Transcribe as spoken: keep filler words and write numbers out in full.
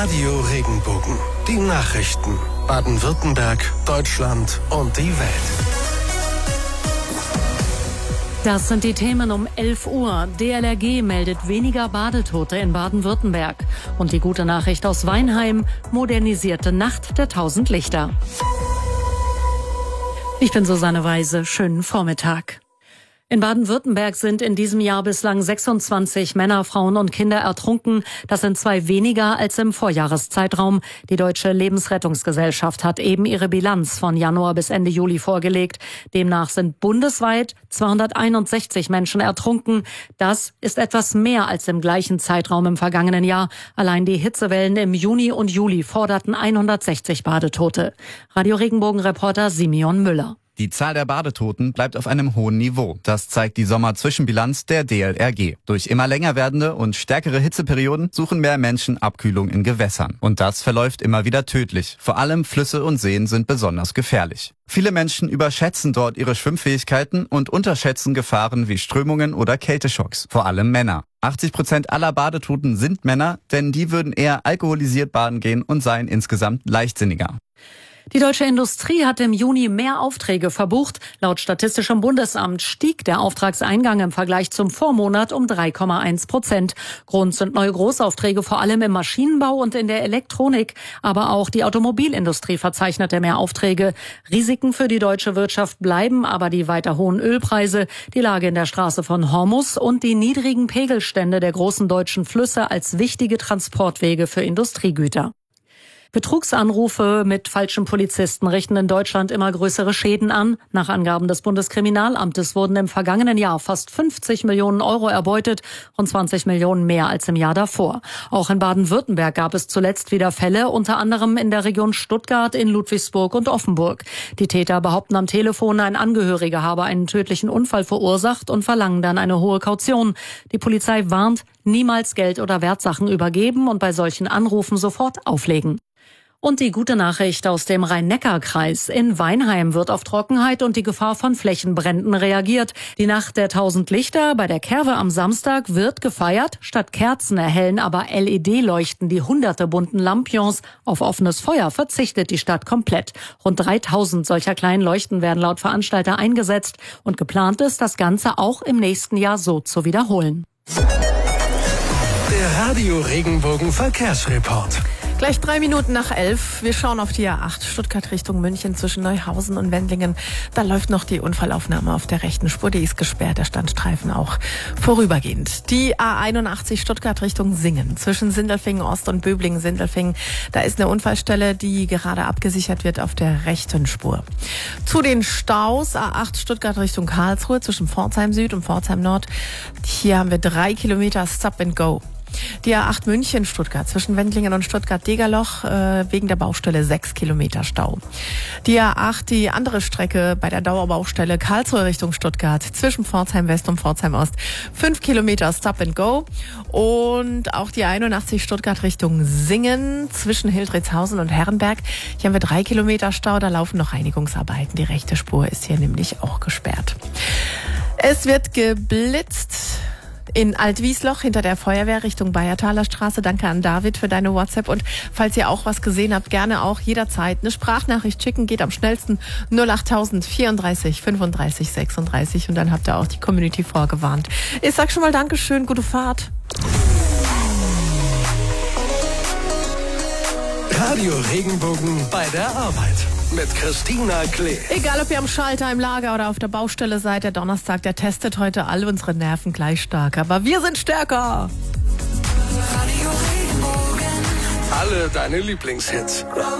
Radio Regenbogen. Die Nachrichten. Baden-Württemberg, Deutschland und die Welt. Das sind die Themen um elf Uhr. D L R G meldet weniger Badetote in Baden-Württemberg. Und die gute Nachricht aus Weinheim: modernisierte Nacht der tausend Lichter. Ich bin Susanne Weise. Schönen Vormittag. In Baden-Württemberg sind in diesem Jahr bislang sechsundzwanzig Männer, Frauen und Kinder ertrunken. Das sind zwei weniger als im Vorjahreszeitraum. Die Deutsche Lebensrettungsgesellschaft hat eben ihre Bilanz von Januar bis Ende Juli vorgelegt. Demnach sind bundesweit zweihunderteinundsechzig Menschen ertrunken. Das ist etwas mehr als im gleichen Zeitraum im vergangenen Jahr. Allein die Hitzewellen im Juni und Juli forderten hundertsechzig Badetote. Radio Regenbogen-Reporter Simeon Müller. Die Zahl der Badetoten bleibt auf einem hohen Niveau. Das zeigt die Sommerzwischenbilanz der D L R G. Durch immer länger werdende und stärkere Hitzeperioden suchen mehr Menschen Abkühlung in Gewässern. Und das verläuft immer wieder tödlich. Vor allem Flüsse und Seen sind besonders gefährlich. Viele Menschen überschätzen dort ihre Schwimmfähigkeiten und unterschätzen Gefahren wie Strömungen oder Kälteschocks. Vor allem Männer. achtzig Prozent aller Badetoten sind Männer, denn die würden eher alkoholisiert baden gehen und seien insgesamt leichtsinniger. Die deutsche Industrie hat im Juni mehr Aufträge verbucht. Laut Statistischem Bundesamt stieg der Auftragseingang im Vergleich zum Vormonat um drei Komma eins Prozent. Grund sind neue Großaufträge vor allem im Maschinenbau und in der Elektronik. Aber auch die Automobilindustrie verzeichnete mehr Aufträge. Risiken für die deutsche Wirtschaft bleiben aber die weiter hohen Ölpreise, die Lage in der Straße von Hormuz und die niedrigen Pegelstände der großen deutschen Flüsse als wichtige Transportwege für Industriegüter. Betrugsanrufe mit falschen Polizisten richten in Deutschland immer größere Schäden an. Nach Angaben des Bundeskriminalamtes wurden im vergangenen Jahr fast fünfzig Millionen Euro erbeutet, rund zwanzig Millionen mehr als im Jahr davor. Auch in Baden-Württemberg gab es zuletzt wieder Fälle, unter anderem in der Region Stuttgart, in Ludwigsburg und Offenburg. Die Täter behaupten am Telefon, ein Angehöriger habe einen tödlichen Unfall verursacht und verlangen dann eine hohe Kaution. Die Polizei warnt, niemals Geld oder Wertsachen übergeben und bei solchen Anrufen sofort auflegen. Und die gute Nachricht aus dem Rhein-Neckar-Kreis. In Weinheim wird auf Trockenheit und die Gefahr von Flächenbränden reagiert. Die Nacht der tausend Lichter bei der Kerwe am Samstag wird gefeiert. Statt Kerzen erhellen aber L E D-Leuchten die hunderte bunten Lampions. Auf offenes Feuer verzichtet die Stadt komplett. Rund dreitausend solcher kleinen Leuchten werden laut Veranstalter eingesetzt. Und geplant ist, das Ganze auch im nächsten Jahr so zu wiederholen. Der Radio Regenbogen Verkehrsreport. Gleich drei Minuten nach elf. Wir schauen auf die A acht Stuttgart Richtung München zwischen Neuhausen und Wendlingen. Da läuft noch die Unfallaufnahme auf der rechten Spur. Die ist gesperrt, der Standstreifen auch vorübergehend. Die A einundachtzig Stuttgart Richtung Singen zwischen Sindelfingen Ost und Böblingen-Sindelfingen. Da ist eine Unfallstelle, die gerade abgesichert wird auf der rechten Spur. Zu den Staus A acht Stuttgart Richtung Karlsruhe zwischen Pforzheim Süd und Pforzheim Nord. Hier haben wir drei Kilometer Stop and Go. Die A acht München-Stuttgart zwischen Wendlingen und Stuttgart-Degerloch äh, wegen der Baustelle sechs Kilometer Stau. Die A acht, die andere Strecke bei der Dauerbaustelle Karlsruhe Richtung Stuttgart zwischen Pforzheim West und Pforzheim Ost fünf Kilometer Stop and Go. Und auch die einundachtzig Stuttgart Richtung Singen zwischen Hildritzhausen und Herrenberg. Hier haben wir drei Kilometer Stau, da laufen noch Reinigungsarbeiten. Die rechte Spur ist hier nämlich auch gesperrt. Es wird geblitzt in Altwiesloch hinter der Feuerwehr Richtung Bayertaler Straße. Danke an David für deine WhatsApp. Und falls ihr auch was gesehen habt, gerne auch jederzeit eine Sprachnachricht schicken. Geht am schnellsten null acht null vierunddreißig fünfunddreißig sechsunddreißig. Und dann habt ihr auch die Community vorgewarnt. Ich sag schon mal Dankeschön, gute Fahrt. Radio Regenbogen bei der Arbeit mit Christina Klee. Egal, ob ihr am Schalter, im Lager oder auf der Baustelle seid, der Donnerstag, der testet heute all unsere Nerven gleich stark. Aber wir sind stärker. Radio Regenbogen. Alle deine Lieblingshits.